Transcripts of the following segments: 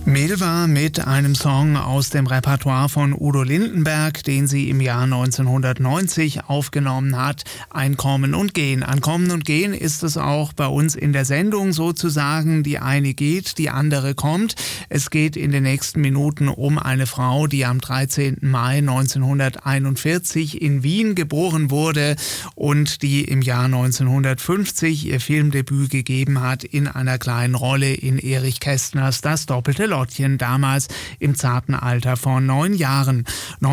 Milva mit einem Song aus dem Repertoire von Udo Lindenberg, den sie im Jahr 1990 aufgenommen hat. Ein Kommen und Gehen. Ein Kommen und Gehen ist es auch bei uns in der Sendung sozusagen. Die eine geht, die andere kommt. Es geht in den nächsten Minuten um eine Frau, die am 13. Mai 1941 in Wien geboren wurde und die im Jahr 1950 ihr Filmdebüt gegeben hat in einer kleinen Rolle in Erich Kästners Das doppelte Lottchen, damals im zarten Alter von 9 Jahren.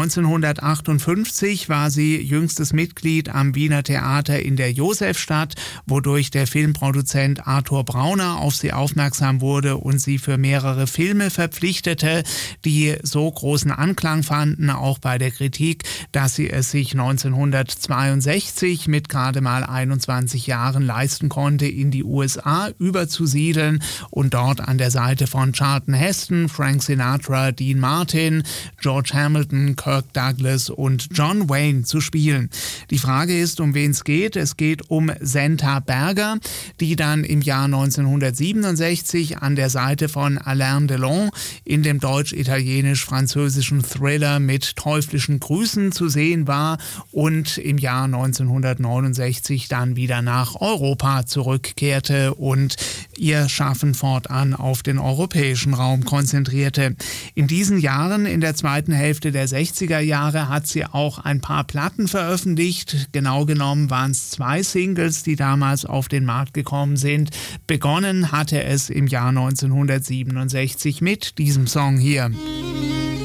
1958 war sie jüngstes Mitglied am Wiener Theater in der Josefstadt, wodurch der Filmproduzent Arthur Brauner auf sie aufmerksam wurde und sie für mehrere Filme verpflichtete, die so großen Anklang fanden, auch bei der Kritik, dass sie es sich 1962 mit gerade mal 21 Jahren leisten konnte, in die USA überzusiedeln und dort an der Seite von Charlton Heston, Frank Sinatra, Dean Martin, George Hamilton, Kirk Douglas und John Wayne zu spielen. Die Frage ist, um wen es geht. Es geht um Senta Berger, die dann im Jahr 1967 an der Seite von Alain Delon in dem deutsch-italienisch-französischen Thriller Mit teuflischen Grüßen zu sehen war und im Jahr 1969 dann wieder nach Europa zurückkehrte und ihr Schaffen fortan auf den europäischen Raum konzentrierte. In diesen Jahren, in der zweiten Hälfte der 60er Jahre, hat sie auch ein paar Platten veröffentlicht. Genau genommen waren es 2 Singles, die damals auf den Markt gekommen sind. Begonnen hatte es im Jahr 1967 mit diesem Song hier.